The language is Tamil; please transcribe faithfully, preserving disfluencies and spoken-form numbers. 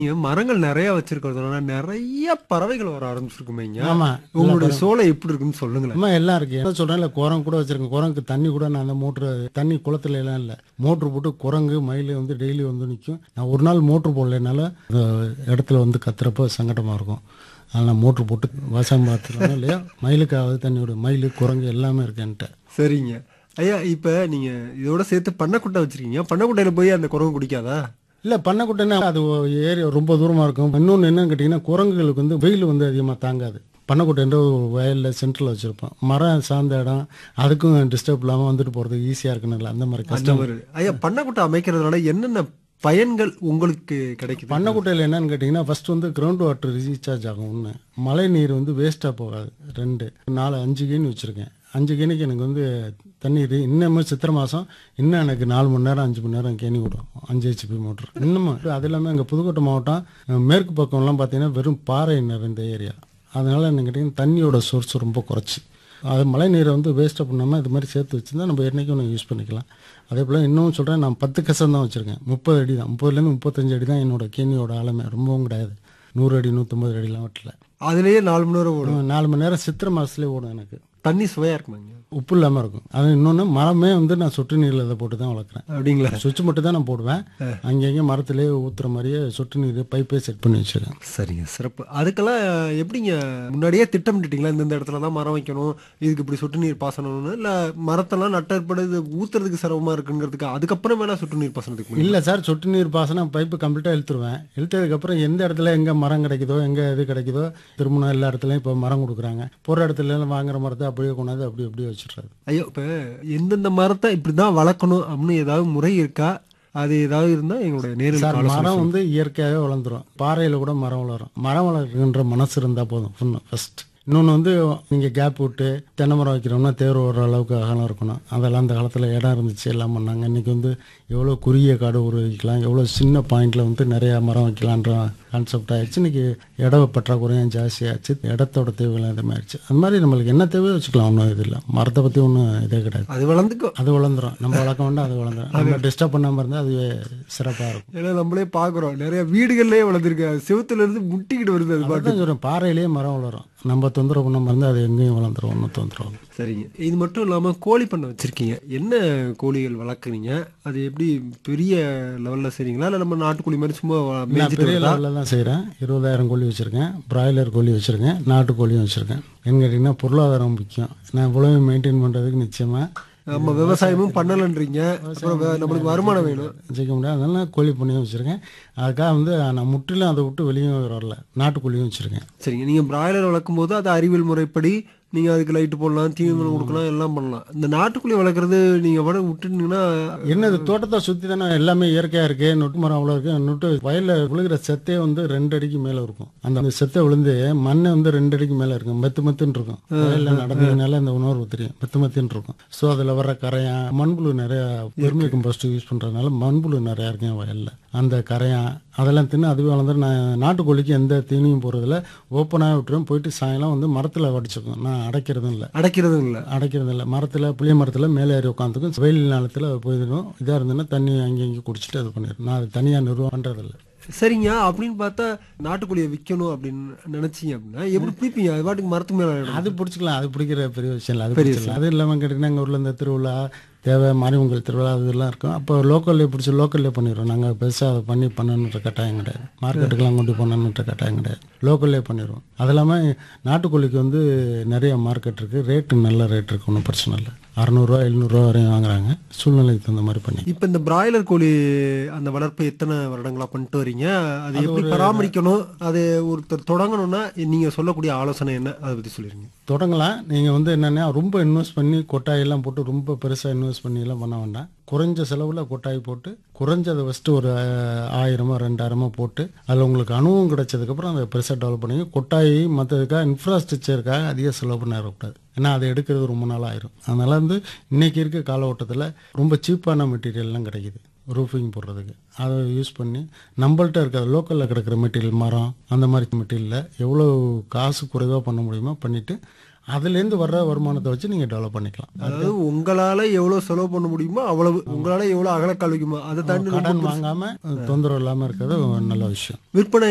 நீங்க மரங்கள் நெறைய வச்சிருக்கிறதுனால நெறைய பறவைகள் வர ஆரம்பிச்சிருக்குமேங்க. ஆமா. உங்களுடைய சோலை எப்படி இருக்குன்னு சொல்லுங்களேன். ஆமா எல்லாம் இருக்கு. என்ன சொல்றேன்ல குரங்கு கூட வச்சிருக்கேன். குரங்குக்கு தண்ணி கூட நான் அந்த மோட்ரு தண்ணி குளத்துல எல்லாம் இல்ல. மோட்ரு போட்டு குரங்கு, மயில் வந்து டெய்லி வந்து நிக்கும். நான் ஒரு நாள் மோட்ரு போடலைனால அந்த இடத்துல வந்து கத்துறப்ப சங்கடமா இருக்கும். அதனால மோட்ரு போட்டு விவசாயம் பார்த்துக்கலாம் இல்லையா, மயிலுக்காவது தண்ணி விடு. மயில், குரங்கு எல்லாமே இருக்கு என்கிட்ட. சரிங்க. ஐயா இப்ப நீங்க இதோட சேர்த்து பண்ணைக்குட்டை வச்சிருக்கீங்க. பண்ணைக்குட்டையில போய் அந்த குரங்கு குடிக்காதா? இல்ல பண்ணைக்குட்டைன்னா அது ஏரியா ரொம்ப தூரமா இருக்கும். இன்னொன்னு என்னன்னு கேட்டீங்கன்னா குரங்குகளுக்கு வந்து வெயில் வந்து அதிகமா தாங்காது. பண்ணைக்குட்டைன்ற ஒரு வயல்ல சென்டர்ல வச்சிருப்போம். மரம் சார்ந்த இடம், அதுக்கும் டிஸ்டர்ப் இல்லாம வந்துட்டு போறதுக்கு ஈஸியா இருக்குன்னு அந்த மாதிரி அந்த கஷ்டம். மாதிரி. ஐயா பண்ணைக்குட்டை அமைக்கிறதுனால என்னென்ன பயன்கள் உங்களுக்கு கிடைக்குது? பண்ணைக்குட்டையில் என்னன்னு கேட்டிங்கன்னா ஃபர்ஸ்ட் வந்து கிரவுண்ட் வாட்டர் ரீசார்ஜ் ஆகும். ஒன்று, மழை நீர் வந்து வேஸ்ட்டாக போகாது. ரெண்டு, நாலு அஞ்சு கேணி வச்சுருக்கேன். அஞ்சு கேணிக்கு எனக்கு வந்து தண்ணீர் இன்னமும் சித்திரை மாதம் இன்னும் எனக்கு நாலு மணி நேரம் அஞ்சு மணி நேரம் கேணி விடும். அஞ்சு ஹெச்பி மோட்ரு இன்னமும். அது இல்லாமல் எங்கள் புதுக்கோட்டை மாவட்டம் மேற்கு பக்கம்லாம் பார்த்தீங்கன்னா வெறும் பாறை நிறைந்த ஏரியா. அதனால் என்ன கேட்டிங்கன்னா தண்ணியோட சோர்ஸ் ரொம்ப குறைச்சி, அது மழை நீரை வந்து வேஸ்ட்டாக பண்ணாமல் இது மாதிரி சேர்த்து வச்சுருந்தா நம்ம என்றைக்கும் ஒன்று யூஸ் பண்ணிக்கலாம். அதே போல் இன்னும் சொல்கிறேன், நான் பத்து கசம் தான் வச்சுருக்கேன். முப்பது அடி தான், முப்பதுலேருந்து முப்பத்தஞ்சு அடி தான் என்னோட கேணியோட ஆழமே. ரொம்பவும் கிடையாது. நூறு அடி நூற்றம்பது அடிலாம் வெட்டல. அதுலயே நாலு மணி நேரம் ஓடும். நாலு மணி நேரம் சித்திரை மாதத்துலேயே ஓடும். எனக்கு தண்ணி சுவையா இருக்குமாங்க? உப்பு இல்லாமல் இருக்கும். அது இன்னொன்று மரமே வந்து நான் சொட்டு நீரில் இதை போட்டு தான் வளர்க்குறேன். அப்படிங்களா? சுவிட்ச் மட்டும் தான் நான் போடுவேன். அங்கங்கே மரத்துலேயே ஊற்றுற மாதிரியே சொட்டு நீர் பைப்பே செட் பண்ணி வச்சுருக்கேன். சரிங்க, சிறப்பு. அதுக்கெல்லாம் எப்படிங்க முன்னாடியே திட்டமிட்டுட்டீங்களா? இந்தந்த இடத்துல தான் மரம் வைக்கணும், இதுக்கு இப்படி சொட்டு நீர் பாசனம்னு? இல்லை மரத்தெல்லாம் நட்டற்பட இது ஊத்துறதுக்கு சிரமமா இருக்குங்கிறதுக்கு அதுக்கப்புறம் வேணா சொட்டு நீர் பாசனத்துக்கு? இல்லை சார், சொட்டு நீர் பாசனம் பைப்பு கம்ப்ளீட்டாக இழுத்துருவேன். இழுத்ததுக்கப்புறம் எந்த இடத்துல எங்கே மரம் கிடைக்குதோ, எங்கே இது கிடைக்குதோ திரும்பினா எல்லா இடத்துலையும் இப்போ மரம் கொடுக்குறாங்க. போகிற இடத்துல எல்லாம் வாங்குற மரத்தை அப்படியே கொண்டாந்து அப்படி அப்படியே வச்சுடுறாரு. ஐயோ, இப்போ எந்தெந்த மரத்தை இப்படி தான் வளர்க்கணும் அப்படின்னு ஏதாவது முறை இருக்கா? அது ஏதாவது இருந்தால் எங்களுடைய நேரில் சார், ஆலோசனை மரம் சொல்லுங்க. வந்து இயற்கையாகவே வளர்ந்துரும். பாறையில் கூட மரம் வளரும். மரம் வளர்க்கின்ற மனசு இருந்தால் போதும். ஃபுன்னு ஃபர்ஸ்ட். இன்னொன்று வந்து நீங்கள் கேப் விட்டு தென்னை மரம் வைக்கிறோம்னா தேர் ஓடுற அளவுக்கு அகலம் இருக்கணும். அதெல்லாம் அந்த காலத்தில் இடம் இருந்துச்சு, எல்லாம் பண்ணாங்க. இன்றைக்கி வந்து எவ்வளோ குறுகிய காடு உருவாக்கலாம், எவ்வளோ சின்ன பாயிண்டில் வந்து நிறையா மரம் வைக்கலான்ற கான்செப்ட் ஆகிடுச்சு. இன்றைக்கி இட பற்றாக்குறையும் ஜாஸ்தியாகிடுச்சு. இடத்தோட தேவைகள் அதுமாதிரி ஆயிடுச்சு. அது மாதிரி நம்மளுக்கு என்ன தேவையோ வச்சுக்கலாம். ஒன்றும் இது இல்லை. மரத்தை பற்றி ஒன்றும் இதே கிடையாது. அது வளர்ந்துக்கும். அது வளர்ந்துடும். நம்ம வளர்க்க வேண்டாம், அது வளர்ந்துடும். நம்ம டிஸ்டர்ப் பண்ணாமல் இருந்தால் அதுவே சிறப்பாக இருக்கும். ஏன்னா நம்மளே பார்க்குறோம், நிறைய வீடுகள்லேயே வளர்ந்துருக்கு. செவுத்துல இருந்து முட்டிக்கிட்டு வருது அது பாட்டு. அதான் சொல்கிறேன், பாறையிலேயே மரம் வளரும். நம்ம தொந்தரவு பண்ணாமல் இருந்தால் அது எங்கேயும் வளர்ந்துடும். ஒன்றும் தொந்தரவு. சரிங்க. இது மட்டும் இல்லாமல் கோழி பண்ணை வச்சுருக்கீங்க. என்ன கோழிகள் வளர்க்குறீங்க? அது எப்படி பெரிய லெவலில் செய்றீங்களா, இல்லை நம்ம நாட்டுக்கோழி மாதிரி சும்மா நான் மேய்ச்சிட்டு பெரிய வருதா? லெவலில் தான் செய்கிறேன். இருபதாயிரம் கோழி வச்சுருக்கேன். பிராய்லர் கோழி வச்சுருக்கேன். நாட்டுக்கோழியும் வச்சுருக்கேன். என்ன கேட்டிங்கன்னா பொருளாதாரம் முக்கியம். நான் இவ்வளவு மெயின்டைன் பண்ணுறதுக்கு நிச்சயமாக நம்ம விவசாயமும் பண்ணலன்றீங்க. அப்புறம் வே- நம்மளுக்கு வருமானம் வேணும். ஜெயிக்க முடியாது. அதனால கோழி பண்ணையும் வச்சுருக்கேன். அதுக்காக வந்து நான் முற்றிலும் அதை விட்டு வெளியும் வரல. நாட்டுக்கோழியும் வச்சுருக்கேன். சரிங்க. நீங்கள் பிராய்லர் வளர்க்கும் போது அது அறிவியல் முறைப்படி நீங்கள் அதுக்கு லைட்டு போடலாம், தீவனம் கொடுக்கலாம், எல்லாம் பண்ணலாம். இந்த நாட்டுக்கோழி வளர்க்குறது நீங்கள் வட விட்டுட்டீங்கன்னா என்னது தோட்டத்தை சுற்றி தானே எல்லாமே இயற்கையாக இருக்குது. நொட்டு மரம் அவ்வளோ இருக்குது. நொட்டு வயலில் விழுகிற செத்தே வந்து ரெண்டு அடிக்கு மேலே இருக்கும். அந்த செத்தை விழுந்து மண்ணை வந்து ரெண்டு அடிக்கு மேலே இருக்கும். மெத்து மெத்துன்னு இருக்கும். வயலில் நடந்ததுனால அந்த உணர்வு தெரியும். மெத்து மெத்துன்னு இருக்கும். ஸோ அதில் வர்ற கரையான், மண்புழு நிறையா பெருமை கம்போஸ்ட் யூஸ் பண்ணுறதுனால மண்புழு நிறையா இருக்கும் வயலில். அந்த கரையான் அதெல்லாம் தின்னு அதுவே வளர்ந்துட்டு நான் நாட்டுக்கோழிக்கு எந்த தீனியும் போடுறதில்ல. ஓப்பனாக விட்டுருவேன். போயிட்டு சாயங்காலம் வந்து மரத்தில் வடிச்சுக்கும். நான் அடைக்கிறதும் இல்லை. அடைக்கிறதும் இல்லை. அடைக்கிறது இல்லை. மரத்தில் புளிய மரத்தில் மேலே ஏறி உட்காந்துக்கும். வெயில் நேரத்தில் போயிடும். இதாக இருந்ததுன்னா தண்ணி அங்கே இங்கே குடிச்சிட்டு அது பண்ணிடும். நான் அது தனியாக நிர்வாகம் பண்ணுறதில்ல. சரிங்க. அப்படின்னு பார்த்தா நாட்டுக்கோழியை விற்கணும் அப்படின்னு நினைச்சீங்க அப்படின்னா எப்படி பிடிப்பீங்க? அது பாட்டுக்கு மரத்து மேலே அது பிடிச்சிக்கலாம். அது பிடிக்கிற பெரிய விஷயம் இல்லை. அது பிடிச்சிக்கலாம். அது இல்லாமல் கேட்டிங்கன்னா எங்கள் ஊரில் இந்த திருவிழா தேவை மாரியம்மன் திருவிழா அதெல்லாம் இருக்கும். அப்போ லோக்கல்லே பிடிச்சி லோக்கல்லே பண்ணிடுவோம். நாங்கள் பெருசாக அதை பண்ணி பண்ணணுன்ற கட்டாயம் கிடையாது. மார்க்கெட்டுக்கெல்லாம் கொண்டு போகணுன்ற கட்டாயம் கிடையாது. லோக்கல்லே பண்ணிடுவோம். அது இல்லாமல் நாட்டுக்கோழிக்கு வந்து நிறைய மார்க்கெட் இருக்குது. ரேட்டு நல்ல ரேட் இருக்குது. ஒன்றும் பிரச்சனை இல்லை. அறநூறுவா எழுநூறுவா வரையும் வாங்குறாங்க. சூழ்நிலைக்கு தகுந்த மாதிரி பண்ணி. இப்போ இந்த பிராய்லர் கோழி அந்த வளர்ப்பு எத்தனை வருடங்களா பண்ணிட்டு வரீங்க? அது எப்படி பராமரிக்கணும்? அது ஒருத்தர் தொடங்கணும்னா நீங்கள் சொல்லக்கூடிய ஆலோசனை என்ன, அதை பற்றி சொல்லிடுங்க. தொடங்கலாம். நீங்கள் வந்து என்னென்னா ரொம்ப இன்வெஸ்ட் பண்ணி கொட்டாயெல்லாம் போட்டு ரொம்ப பெருசாக இன்வெஸ்ட் பண்ணியெல்லாம் பண்ண வேண்டாம். குறைஞ்ச செலவில் கொட்டாய் போட்டு குறைஞ்சதை ஃபஸ்ட்டு ஒரு ஆயிரமோ ரெண்டாயிரமோ போட்டு அதில் உங்களுக்கு அனுபவம் கிடைச்சதுக்கப்புறம் அதை பெருசாக டெவலப் பண்ணி கொட்டாய் மற்றதுக்காக இன்ஃப்ராஸ்ட்ரக்சருக்காக அதிக செலவு பண்ண இருக்கக்கூடாது. ஏன்னா அதை எடுக்கிறது ரொம்ப நாள் ஆயிரும். அதனால் வந்து இன்றைக்கி இருக்க காலகட்டத்தில் ரொம்ப சீப்பான மெட்டீரியல்லாம் கிடைக்கிது ரூஃபிங் போடுறதுக்கு. அதை யூஸ் பண்ணி நம்மள்ட்ட இருக்கிற லோக்கலில் கிடக்கிற மெட்டீரியல் மரம் அந்த மாதிரி மெட்டீரியலில் எவ்வளோ காசு குறைவாக பண்ண முடியுமோ பண்ணிவிட்டு அதுலேருந்து வர்ற வருமானத்தை வச்சு நீங்கள் டெவலப் பண்ணிக்கலாம். அதாவது உங்களால எவ்வளவு செலவு பண்ண முடியுமோ அவ்வளவு, உங்களால எவ்வளவு அகலக்கால் வைக்குமோ அதை தாண்டி ரொம்ப கடன் வாங்காமல் தொந்தரவு இல்லாமல் இருக்கிறது ஒரு நல்ல விஷயம். விற்பனை